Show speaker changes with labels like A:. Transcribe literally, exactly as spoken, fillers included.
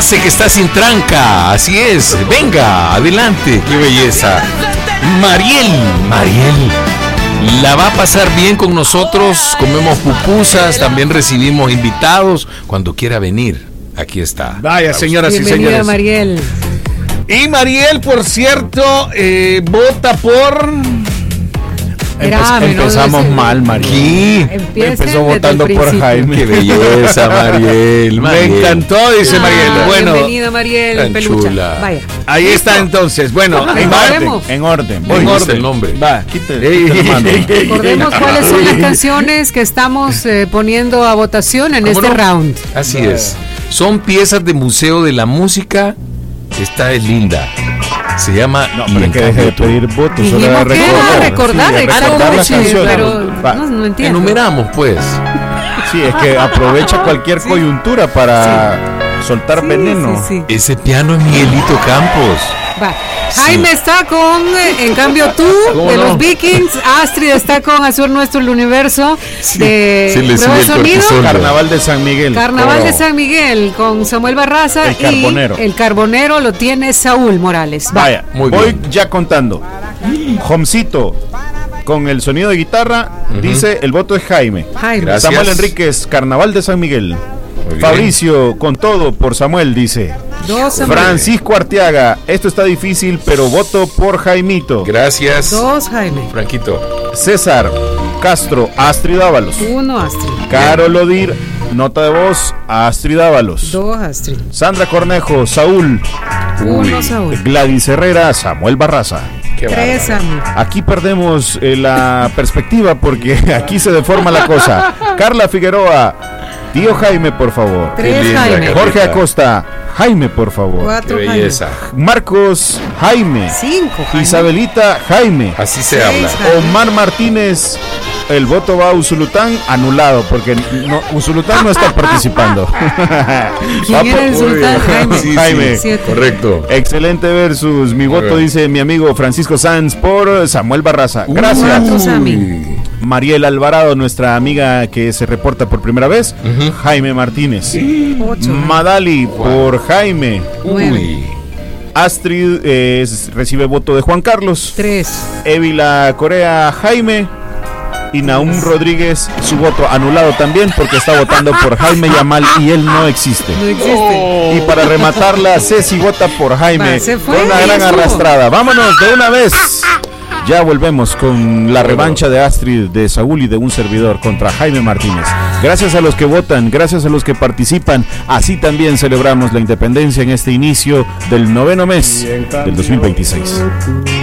A: Parece que está sin tranca, así es. Venga, adelante, qué belleza. Mariel, Mariel, la va a pasar bien con nosotros. Comemos pupusas, también recibimos invitados. Cuando quiera venir, aquí está.
B: Vaya, señoras
C: Bienvenida,
B: y señores.
C: Mariel.
B: Y Mariel, por cierto, eh, vota por...
C: Grave,
D: Empe- empezamos
C: no, no,
D: mal, Mariel.
C: Empiecen
D: Empezó
C: desde
D: votando
C: el
D: por
C: principio.
D: Jaime.
A: Qué belleza, Mariel, Mariel.
B: Me encantó, dice
C: Ah,
B: Mariel. Bueno,
C: bienvenida, Mariel,
A: tan
C: pelucha.
A: chula.
C: Vaya.
B: ahí está entonces. Bueno,
C: Ah,
B: en
C: recordemos.
B: orden.
D: En orden.
A: Voy,
D: Voy.
A: no sé el nombre.
D: Va, quite,
B: Ey,
D: quite la mano.
C: Recordemos cuáles son las canciones que estamos eh, poniendo a votación en
A: ¿Cómo
C: este
A: no?
C: round.
A: Así es. Son piezas de Museo de la Música. Esta es linda. Se llama
D: No,
A: Y
D: pero
A: en
D: es que deje de
A: cambio tú.
D: pedir votos.
C: Dijimos
D: Solo era
C: que era recordar,
D: Sí,
C: exacto,
D: recordar las
C: sí,
D: canciones.
C: pero
D: Va.
C: no, no entiendo.
A: Enumeramos, pues.
D: Sí, es que aprovecha cualquier coyuntura para soltar
C: Sí,
D: veneno.
C: sí, sí.
A: Ese piano es Miguelito Campos.
C: Va. Jaime está con, eh, en cambio tú,
A: ¿Cómo
C: de
A: no?
C: los Vikings. Astrid está con Azul Nuestro el Universo, de
A: sí le
C: Prueba
A: sube
C: de
A: el
C: Sonido.
A: cortisol.
D: Carnaval de San Miguel.
C: Carnaval
D: Coro.
C: de San Miguel con Samuel Barraza.
D: El Carbonero.
C: Y el Carbonero lo tiene Saúl Morales. Va.
D: Vaya,
A: Muy
D: voy
A: bien.
D: ya contando. Jomcito, con el sonido de guitarra, dice el voto es Jaime.
C: Jaime.
A: Gracias.
D: Samuel Enríquez, Carnaval de San Miguel.
A: Muy bien.
D: Fabricio, con todo por Samuel, dice.
C: Dos Samuel.
D: Francisco Arteaga, esto está difícil, pero voto por Jaimito.
A: Gracias.
C: Dos Jaime.
A: Franquito.
D: César Castro, Astrid Ábalos.
C: Uno Astrid.
D: Carol Odir, nota de voz, Astrid Ábalos.
C: Dos Astrid.
D: Sandra Cornejo, Saúl.
C: Uno Saúl.
D: Gladys Herrera, Samuel Barraza.
A: Qué
C: Tres
A: bárbaro.
C: Samuel.
D: Aquí perdemos eh, la perspectiva porque aquí se deforma la cosa. Carla Figueroa, tío Jaime, por favor.
C: Tres
A: linda,
C: Jaime.
A: Carla.
D: Jorge Acosta, Jaime, por favor.
A: Qué
C: Cuatro Jaime.
A: belleza.
D: Marcos, Jaime.
C: Cinco Jaime.
D: Isabelita, Jaime.
A: Así se
C: Seis,
A: habla.
C: Jaime.
D: Omar Martínez, el voto va a Usulután, anulado, porque no, Usulután no está participando.
C: ¿Quién
D: Va
C: era
D: por-
C: el sultán? Jaime.
A: Sí, sí,
D: Jaime.
C: Siete.
A: Correcto.
D: Excelente versus. Mi voto,
A: bien.
D: dice mi amigo Francisco Sanz, por Samuel Barraza. Gracias.
C: Cuatro Sammy.
A: Uy.
D: Mariel Alvarado, nuestra amiga que se reporta por primera vez.
A: Ujú.
D: Jaime Martínez.
C: Ocho.
D: Madali, por Jaime.
A: Uy.
D: Astrid eh, es- recibe voto de Juan Carlos.
C: Tres.
D: Évila Corea, Jaime. Y Naum Rodríguez, su voto anulado también porque está votando por Jaime Yamal y él no existe.
C: No existe.
D: Y para rematarla, Ceci vota por Jaime.
C: Va, se fue,
D: con una
C: ya
D: gran
C: estuvo.
D: arrastrada. Vámonos de una vez. Ya volvemos con la revancha de Astrid, de Saúl y de un servidor contra Jaime Martínez. Gracias a los que votan, gracias a los que participan. Así también celebramos la independencia en este inicio del noveno mes del dos mil veintiséis.